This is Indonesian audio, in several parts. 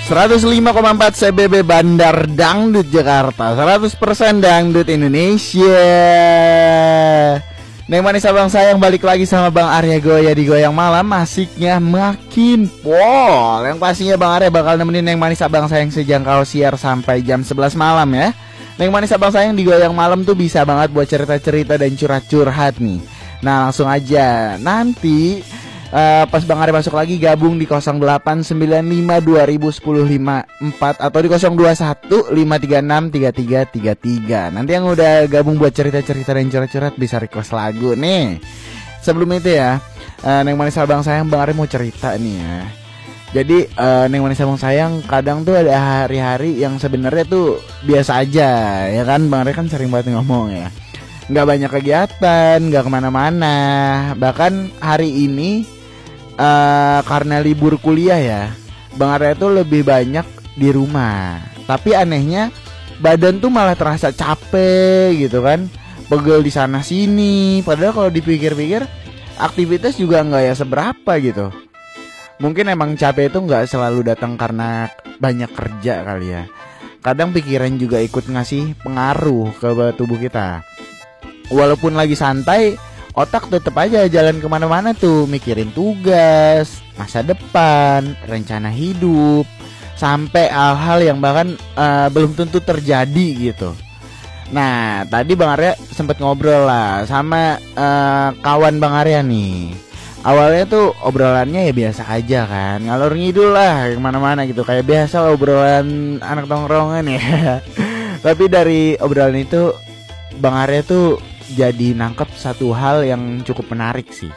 105,4 CBB Bandar Dangdut Jakarta, 100% Dangdut Indonesia. Neng manis abang sayang balik lagi sama Bang Arya Goya di Goyang Malam. Asiknya makin pol. Yang pastinya Bang Arya bakal nemenin Neng manis abang sayang sejangkau siar sampai jam 11 malam ya. Neng manis abang sayang di Goyang Malam tuh bisa banget buat cerita-cerita dan curhat-curhat nih. Nah langsung aja nanti pas Bang Arya masuk lagi gabung di 0895201054 atau di 0215363333. Nanti yang udah gabung buat cerita-cerita dan curhat-curhat bisa request lagu nih. Sebelum itu ya, Neng manis abang sayang Bang Arya mau cerita nih ya. Jadi Neng manis abang sayang kadang tuh ada hari-hari yang sebenarnya tuh biasa aja ya kan. Bang Arya kan sering banget ngomong ya, nggak banyak kegiatan, nggak kemana-mana. Bahkan hari ini karena libur kuliah ya, Bang Arya tuh lebih banyak di rumah. Tapi anehnya badan tuh malah terasa capek gitu kan, pegel di sana sini. Padahal kalau dipikir-pikir aktivitas juga nggak ya seberapa gitu. Mungkin emang capek itu nggak selalu datang karena banyak kerja kali ya. Kadang pikiran juga ikut ngasih pengaruh ke tubuh kita. Walaupun lagi santai, otak tetap aja jalan kemana-mana tuh, mikirin tugas, masa depan, rencana hidup, sampai hal-hal yang bahkan belum tentu terjadi gitu. Nah tadi Bang Arya sempet ngobrol lah sama kawan Bang Arya nih. Awalnya tuh obrolannya ya biasa aja kan, ngalor ngidul lah kemana-mana gitu, kayak biasa lah obrolan anak tongkrongan ya. Tapi dari obrolan itu Bang Arya tuh jadi nangkep satu hal yang cukup menarik sih.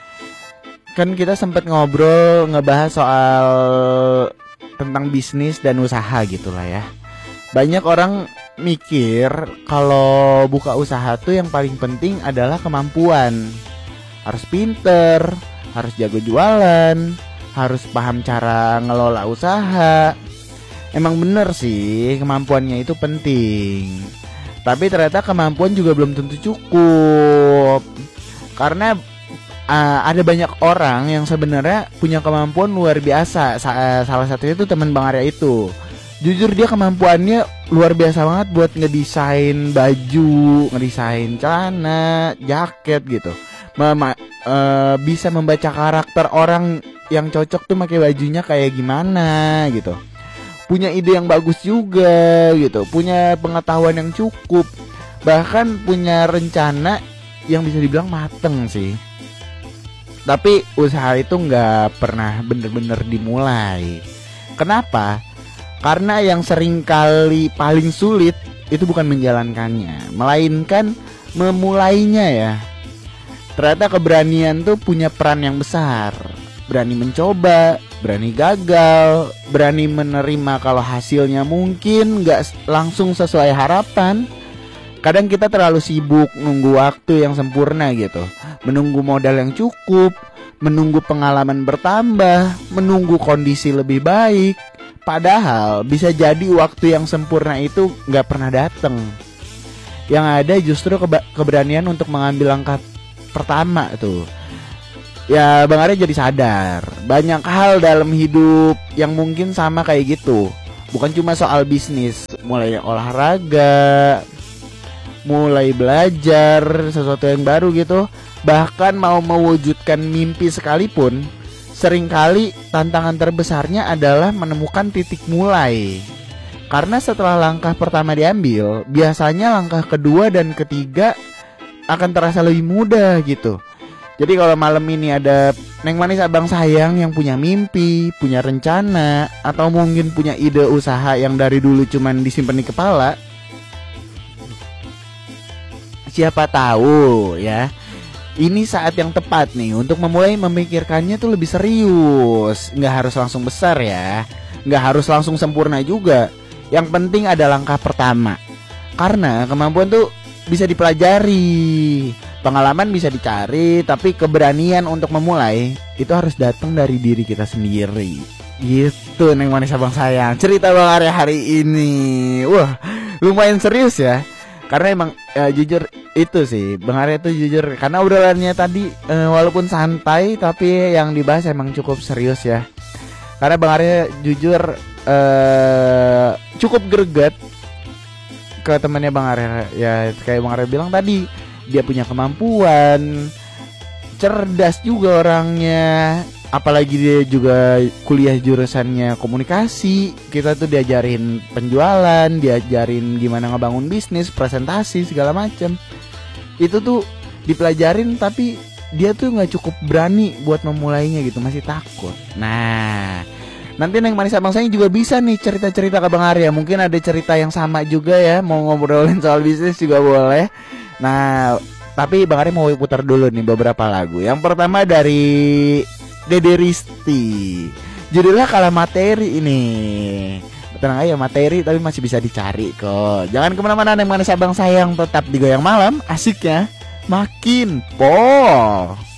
Kan kita sempat ngobrol ngebahas soal tentang bisnis dan usaha gitulah ya. Banyak orang mikir kalau buka usaha tuh yang paling penting adalah kemampuan. Harus pinter, harus jago jualan, harus paham cara ngelola usaha. Emang bener sih kemampuannya itu penting. Tapi ternyata kemampuan juga belum tentu cukup. Karena ada banyak orang yang sebenarnya punya kemampuan luar biasa. Salah satunya itu teman Bang Arya itu. Jujur dia kemampuannya luar biasa banget buat ngedesain baju, ngedesain celana, jaket gitu. Bisa membaca karakter orang yang cocok tuh pakai bajunya kayak gimana gitu. Punya ide yang bagus juga gitu, punya pengetahuan yang cukup, bahkan punya rencana yang bisa dibilang mateng sih. Tapi usaha itu nggak pernah bener-bener dimulai. Kenapa? Karena yang sering kali paling sulit itu bukan menjalankannya, melainkan memulainya ya. Ternyata keberanian tuh punya peran yang besar. Berani mencoba, berani gagal, berani menerima kalau hasilnya mungkin gak langsung sesuai harapan. Kadang kita terlalu sibuk nunggu waktu yang sempurna gitu, menunggu modal yang cukup, menunggu pengalaman bertambah, menunggu kondisi lebih baik. Padahal bisa jadi waktu yang sempurna itu gak pernah datang. Yang ada justru keberanian untuk mengambil langkah pertama tuh. Ya Bang Arya jadi sadar banyak hal dalam hidup yang mungkin sama kayak gitu. Bukan cuma soal bisnis, mulai olahraga, mulai belajar sesuatu yang baru gitu. Bahkan mau mewujudkan mimpi sekalipun, seringkali tantangan terbesarnya adalah menemukan titik mulai. Karena setelah langkah pertama diambil, biasanya langkah kedua dan ketiga akan terasa lebih mudah gitu. Jadi kalau malam ini ada Neng manis abang sayang yang punya mimpi, punya rencana, atau mungkin punya ide usaha yang dari dulu cuman disimpan di kepala, siapa tahu ya, ini saat yang tepat nih untuk memulai memikirkannya tuh lebih serius. Nggak harus langsung besar ya, nggak harus langsung sempurna juga. Yang penting ada langkah pertama. Karena kemampuan tuh bisa dipelajari, pengalaman bisa dicari, tapi keberanian untuk memulai itu harus datang dari diri kita sendiri. Gitu Neng manis abang sayang, cerita Bang Arya hari ini. Wah lumayan serius ya. Karena emang jujur itu sih Bang Arya itu jujur, karena obrolannya tadi walaupun santai tapi yang dibahas emang cukup serius ya. Karena Bang Arya jujur cukup greget ke temannya Bang Arya. Ya kayak Bang Arya bilang tadi, dia punya kemampuan, cerdas juga orangnya. Apalagi dia juga kuliah jurusannya komunikasi. Kita tuh diajarin penjualan, diajarin gimana ngebangun bisnis, presentasi segala macam. Itu tuh dipelajarin, tapi dia tuh nggak cukup berani buat memulainya gitu, masih takut. Nah, nanti Neng Manis Abang saya juga bisa nih cerita-cerita ke Bang Arya. Mungkin ada cerita yang sama juga ya, mau ngobrolin soal bisnis juga boleh. Nah, tapi Bang Arya mau putar dulu nih beberapa lagu. Yang pertama dari Dede Risti, judulnya Kalah Materi ini. Tenang aja, materi tapi masih bisa dicari kok. Jangan kemana-mana, Neng Manis Abang sayang, tetap di Goyang Malam, asiknya makin pol.